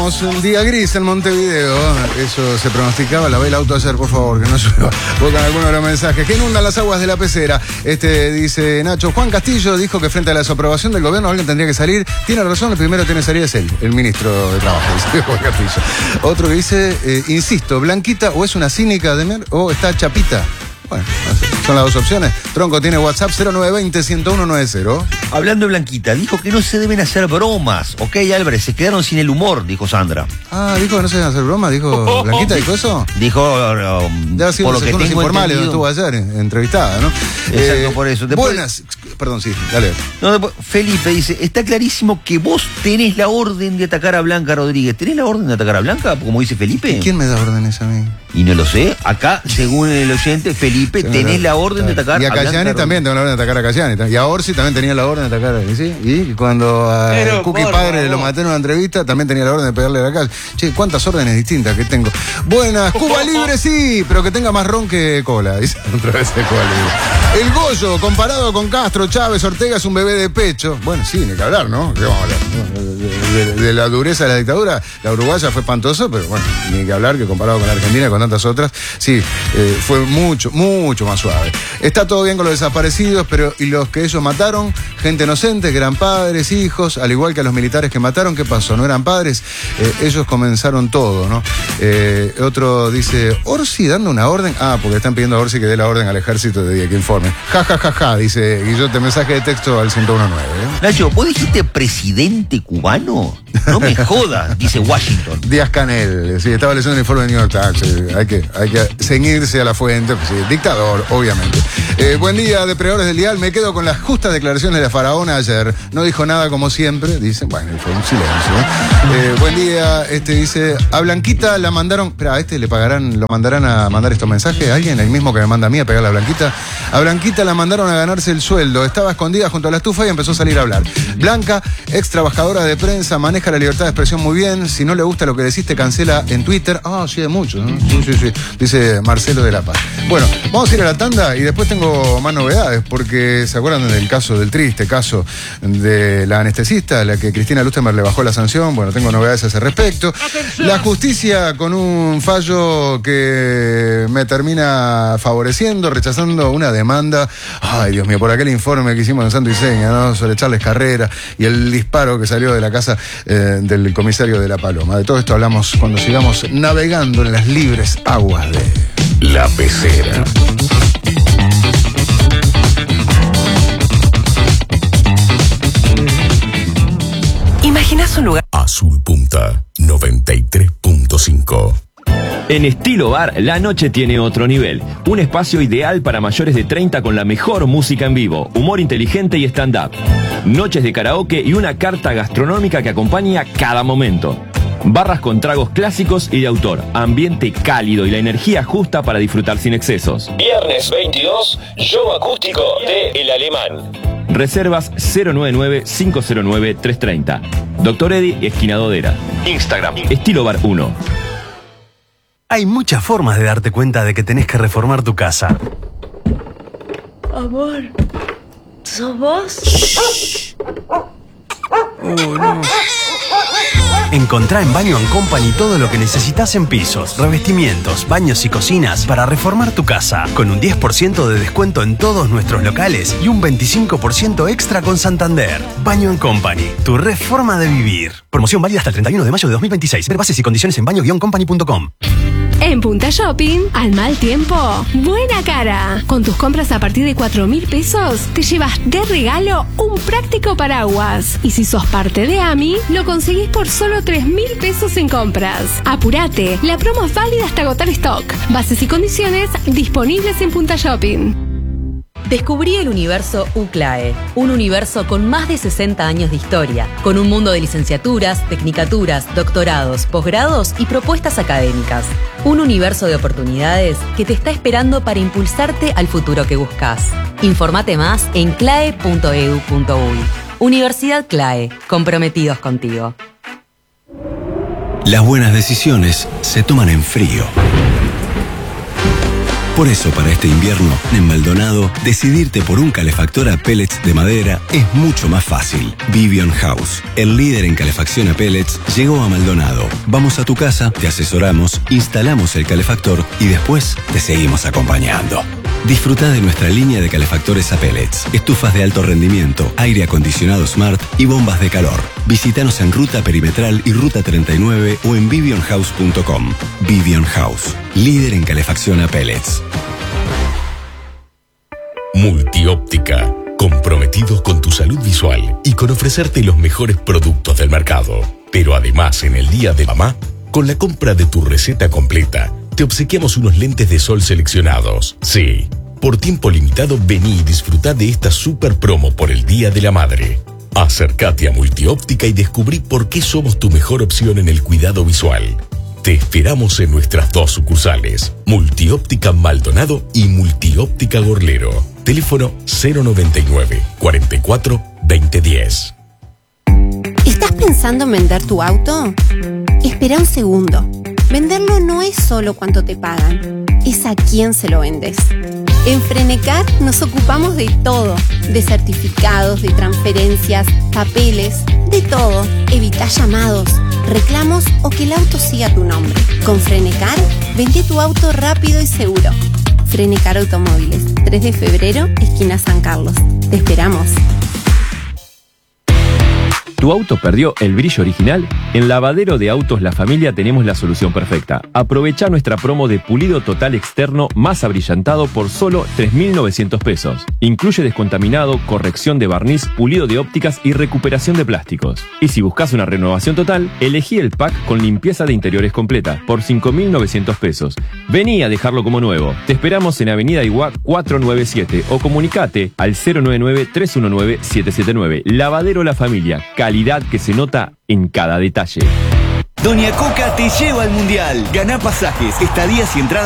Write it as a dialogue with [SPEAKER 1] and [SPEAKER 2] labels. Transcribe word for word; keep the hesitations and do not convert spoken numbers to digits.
[SPEAKER 1] Un día gris en Montevideo, eso se pronosticaba. Lavé el auto ayer, por favor, que no llueva. Buscan algunos de los mensajes que inundan las aguas de la pecera. Este dice Nacho, Juan Castillo dijo que frente a la desaprobación del gobierno alguien tendría que salir. Tiene razón, el primero tiene que salir es él, el ministro de Trabajo, dice Juan Castillo. Otro que dice, eh, insisto, Blanquita o es una cínica de Mer o está chapita. Bueno, son las dos opciones. Tronco tiene WhatsApp cero nueve dos cero, uno uno nueve cero.
[SPEAKER 2] Hablando de Blanquita, dijo que no se deben hacer bromas. Ok, Álvarez, se quedaron sin el humor, dijo Sandra.
[SPEAKER 1] Ah, dijo que no se deben hacer bromas, dijo Blanquita, ¿dijo eso?
[SPEAKER 2] Dijo, um,
[SPEAKER 1] Debe haber
[SPEAKER 2] por lo que tengo
[SPEAKER 1] informales donde estuvo ayer, entrevistada, ¿no?
[SPEAKER 2] Exacto,
[SPEAKER 1] eh,
[SPEAKER 2] por eso. Después,
[SPEAKER 1] buenas, perdón, sí, dale.
[SPEAKER 2] No, después, Felipe dice, está clarísimo que vos tenés la orden de atacar a Blanca Rodríguez. ¿Tenés la orden de atacar a Blanca, como dice Felipe?
[SPEAKER 1] ¿Quién me da órdenes a mí?
[SPEAKER 2] Y no lo sé. Acá, según el oyente, Felipe, tenés la orden de atacar
[SPEAKER 1] a Blanca. Y a Cayani también tengo la orden de atacar a Cayani. Y a Orsi también tenía la orden de atacar a... ¿sí? Y cuando a Cookie Padre lo maté en una entrevista, también tenía la orden de pegarle a la calle. Che, cuántas órdenes distintas que tengo. Buenas, Cuba Libre sí, pero que tenga más ron que cola. Dice otra vez de Cuba Libre. El Goyo, comparado con Castro, Chávez, Ortega, es un bebé de pecho. Bueno, sí, ni que hablar, ¿no? ¿Qué vamos a hablar? De, de, de la dureza de la dictadura, la uruguaya fue espantoso, pero bueno, ni que hablar que comparado con la Argentina y con tantas otras, sí, eh, fue mucho, mucho más suave. Está todo bien con los desaparecidos, pero ¿y los que ellos mataron? Gente inocente, que eran padres, hijos, al igual que a los militares que mataron, ¿qué pasó? ¿No eran padres? Eh, ellos comenzaron todo, ¿no? Eh, otro dice, Orsi dando una orden, ah, porque están pidiendo a Orsi que dé la orden al ejército de que informe. Ja, ja, ja, ja, dice Guillote, mensaje de texto al ciento diecinueve. ¿eh?
[SPEAKER 2] Nacho, ¿vos dijiste presidente cubano? No me jodas, dice Washington.
[SPEAKER 1] Díaz Canel, sí, estaba leyendo el informe de New York Times, sí, hay que, hay que ceñirse a la fuente, pues, sí, dictador, obviamente. Eh, buen día, depredadores del dial, me quedo con las justas declaraciones de la faraona ayer, no dijo nada como siempre, dicen, bueno, fue un silencio. ¿eh? Eh, buen día, este dice, a Blanquita la mandaron, espera, a este le pagarán, lo mandarán a mandar estos mensajes, ¿alguien? El mismo que me manda a mí a pegarle a Blanquita. A Blanquita la mandaron a ganarse el sueldo, estaba escondida junto a la estufa y empezó a salir a hablar. Blanca, ex trabajadora de prensa, maneja la libertad de expresión muy bien, si no le gusta lo que decís te cancela en Twitter. Ah, oh, sí, de mucho, ¿no? Sí, sí, sí, dice Marcelo de la Paz. Bueno, vamos a ir a la tanda y después tengo más novedades, porque ¿se acuerdan del caso, del triste caso de la anestesista, a la que Cristina Lustemer le bajó la sanción? Bueno, tengo novedades a ese respecto. ¡Atención! La justicia con un fallo que me termina favoreciendo, rechazando una demanda, ay Dios mío, por aquel informe que hicimos en Santo y Seña, ¿no? Sobre Charles Carrera y el disparo que salió de la casa eh, del comisario de La Paloma. De todo esto hablamos cuando sigamos navegando en las libres aguas de La Pecera.
[SPEAKER 3] ¿Imaginas un lugar?
[SPEAKER 4] Azul Punta noventa y tres punto cinco.
[SPEAKER 5] En Estilo Bar, la noche tiene otro nivel. Un espacio ideal para mayores de treinta con la mejor música en vivo, humor inteligente y stand-up. Noches de karaoke y una carta gastronómica que acompaña cada momento. Barras con tragos clásicos y de autor, ambiente cálido y la energía justa para disfrutar sin excesos.
[SPEAKER 6] Viernes veintidós, show acústico de El Alemán.
[SPEAKER 5] Reservas cero nueve nueve, cinco cero nueve, tres tres cero. Doctor Eddy, esquina Dodera. Instagram, Estilo Bar uno.
[SPEAKER 7] Hay muchas formas de darte cuenta de que tenés que reformar tu casa.
[SPEAKER 8] Amor, ¿sos vos?
[SPEAKER 7] Shh. Oh, no. Encontrá en Baño and Company todo lo que necesitas en pisos, revestimientos, baños y cocinas para reformar tu casa, con un diez por ciento de descuento en todos nuestros locales y un veinticinco por ciento extra con Santander. Baño and Company, tu reforma de vivir. Promoción válida hasta el treinta y uno de mayo de dos mil veintiséis. Ver bases y condiciones en baño guion company punto com.
[SPEAKER 9] En Punta Shopping, al mal tiempo, buena cara. Con tus compras a partir de cuatro mil pesos, te llevas de regalo un práctico paraguas. Y si sos parte de A M I, lo conseguís por solo tres mil pesos en compras. Apurate, la promo es válida hasta agotar stock. Bases y condiciones disponibles en Punta Shopping.
[SPEAKER 10] Descubrí el universo U C L A E, un universo con más de sesenta años de historia, con un mundo de licenciaturas, tecnicaturas, doctorados, posgrados y propuestas académicas. Un universo de oportunidades que te está esperando para impulsarte al futuro que buscas. Informate más en clae punto edu punto uy. Universidad CLAE, comprometidos contigo.
[SPEAKER 4] Las buenas decisiones se toman en frío.
[SPEAKER 11] Por eso, para este invierno, en Maldonado, decidirte por un calefactor a pellets de madera es mucho más fácil. Vivion House, el líder en calefacción a pellets, llegó a Maldonado. Vamos a tu casa, te asesoramos, instalamos el calefactor y después te seguimos acompañando. Disfruta de nuestra línea de calefactores a pellets, estufas de alto rendimiento, aire acondicionado Smart y bombas de calor. Visítanos en Ruta Perimetral y Ruta treinta y nueve o en vivion house punto com. Vivion House, líder en calefacción a pellets.
[SPEAKER 4] Multióptica, comprometidos con tu salud visual y con ofrecerte los mejores productos del mercado. Pero además, en el Día de Mamá, con la compra de tu receta completa, te obsequiamos unos lentes de sol seleccionados. Sí, por tiempo limitado vení y disfrutá de esta super promo por el Día de la Madre. Acércate a Multióptica y descubrí por qué somos tu mejor opción en el cuidado visual. Te esperamos en nuestras dos sucursales, Multióptica Maldonado y Multióptica Gorlero. Teléfono cero noventa y nueve, cuarenta y cuatro, veinte diez.
[SPEAKER 12] ¿Estás pensando en vender tu auto? Espera un segundo. Venderlo no es solo cuánto te pagan, es a quién se lo vendes. En Frenecar nos ocupamos de todo, de certificados, de transferencias, papeles, de todo. Evita llamados, reclamos o que el auto siga tu nombre. Con Frenecar, vende tu auto rápido y seguro. Frenecar Automóviles, tres de febrero, esquina San Carlos. Te esperamos.
[SPEAKER 5] ¿Tu auto perdió el brillo original? En Lavadero de Autos La Familia tenemos la solución perfecta. Aprovecha nuestra promo de pulido total externo más abrillantado por solo tres mil novecientos pesos. Incluye descontaminado, corrección de barniz, pulido de ópticas y recuperación de plásticos. Y si buscas una renovación total, elegí el pack con limpieza de interiores completa por cinco mil novecientos pesos. Vení a dejarlo como nuevo. Te esperamos en Avenida Iguá cuatrocientos noventa y siete o comunicate al cero nueve nueve, tres uno nueve, siete siete nueve. Lavadero La Familia. Calidad que se nota en cada detalle.
[SPEAKER 13] Doña Coca te lleva al Mundial. Ganá pasajes, estadías y entradas